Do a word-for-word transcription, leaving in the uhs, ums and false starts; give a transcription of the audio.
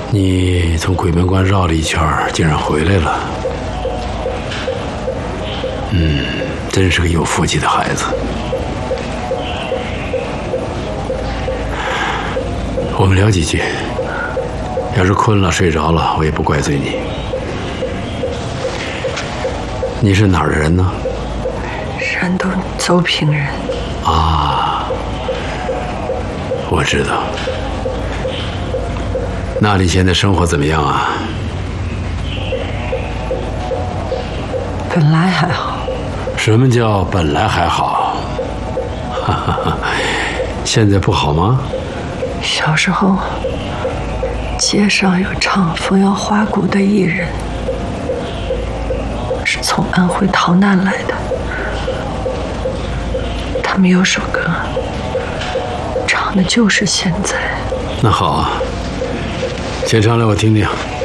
你从鬼门关绕了一圈，竟然回来了。嗯，真是个有福气的孩子。我们聊几句，要是困了睡着了，我也不怪罪你。你是哪儿的人呢？ 山东邹平人。 啊，我知道。那里现在生活怎么样啊？ 本来还好。 什么叫本来还好？哈哈哈，现在不好吗？ 小时候，街上有唱风摇花鼓的艺人，是从安徽逃难来的。他们有首歌，唱的就是现在。 那好啊，先唱来我听听。